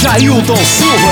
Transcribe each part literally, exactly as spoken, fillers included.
Jailton Silva.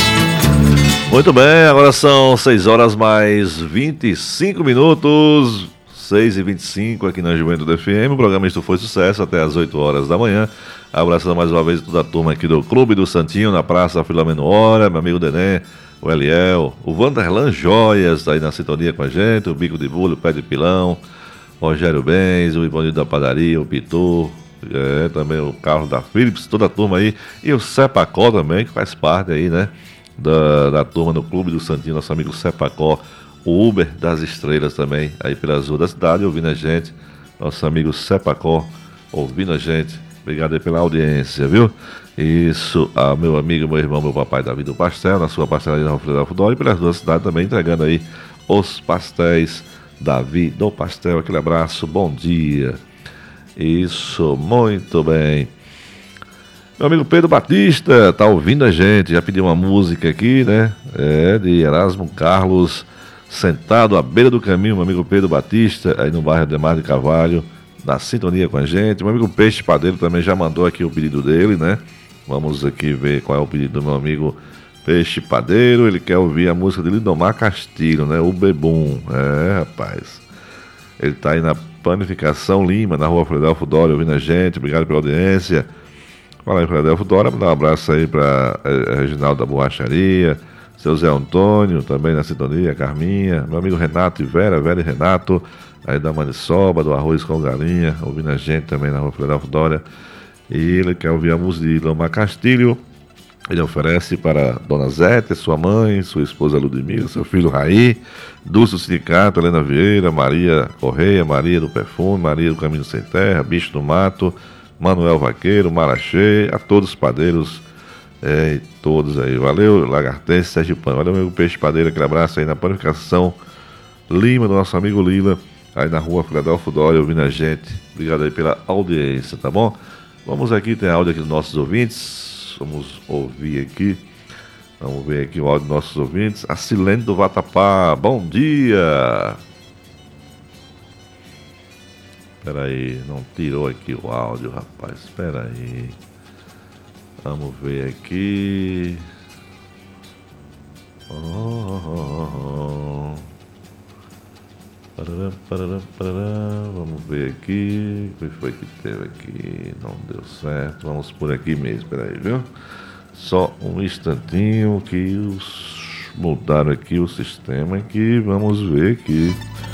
Muito bem, agora são seis horas mais vinte e cinco minutos, seis e vinte e cinco aqui na Juventude F M. O programa Isto Foi Sucesso até as oito horas da manhã. Abraçando mais uma vez toda a turma aqui do Clube do Santinho, na Praça Filomeno Hora, meu amigo Denê, o Eliel, o Vanderlan Joias, tá aí na sintonia com a gente, o Bico de Bulho, o Pé de Pilão, Rogério Benz, o Ibonito da Padaria, o Pitu, é, também o Carlos da Philips, toda a turma aí, e o Sepacó também, que faz parte aí, né, da, da turma do Clube do Santinho, nosso amigo Sepacó, o Uber das Estrelas também, aí pela Azul da Cidade, ouvindo a gente, nosso amigo Sepacó, ouvindo a gente. Obrigado aí pela audiência, viu? Isso, a meu amigo, meu irmão, meu papai Davi do Pastel, na sua pastelaria na Rua Fidel Fudó, e pelas duas cidades também, entregando aí os pastéis Davi do Pastel. Aquele abraço, bom dia. Isso, muito bem. Meu amigo Pedro Batista tá ouvindo a gente, já pediu uma música aqui, né? É, de Erasmo Carlos, Sentado à Beira do Caminho, meu amigo Pedro Batista, aí no bairro Ademar de Carvalho, na sintonia com a gente. Meu amigo Peixe Padeiro também já mandou aqui o pedido dele, né? Vamos aqui ver qual é o pedido do meu amigo Peixe Padeiro. Ele quer ouvir a música de Lindomar Castilho, né? O Bebum. É, rapaz. Ele tá aí na Panificação Lima, na Rua Filadelfo Dória, ouvindo a gente. Obrigado pela audiência. Fala aí, Filadelfo Dória. Mandar um abraço aí pra eh, Reginaldo da Borracharia, seu Zé Antônio, também na sintonia, Carminha, meu amigo Renato e Vera, Vera e Renato, aí da Maniçoba, do Arroz com Galinha, ouvindo a gente também na Rua Filadelfo Dória. E ele quer ouvir a música de Lomar Castilho. Ele oferece para Dona Zete, sua mãe, sua esposa Ludmila, seu filho Raí, Dulce do Sindicato, Helena Vieira, Maria Correia, Maria do Perfume, Maria do Caminho Sem Terra, Bicho do Mato, Manuel Vaqueiro, Marachê, a todos os padeiros, é, e todos aí. Valeu, Lagartense, Sergipano. Valeu, meu Peixe Padeiro, aquele abraço aí na Panificação Lima, do nosso amigo Lila, aí na Rua Filadelfo Dória, ouvindo a gente. Obrigado aí pela audiência, tá bom? Vamos aqui, tem áudio aqui dos nossos ouvintes. Vamos ouvir aqui. Vamos ver aqui o áudio dos nossos ouvintes. A Silene do Vatapá, bom dia! Espera aí, não tirou aqui o áudio, rapaz. Espera aí. Vamos ver aqui. Oh, oh, oh, oh. Pararam, pararam, pararam. Vamos ver aqui. O que foi que teve aqui? Não deu certo. Vamos por aqui mesmo. Espera aí, viu? Só um instantinho que os mudaram aqui o sistema aqui. Vamos ver aqui.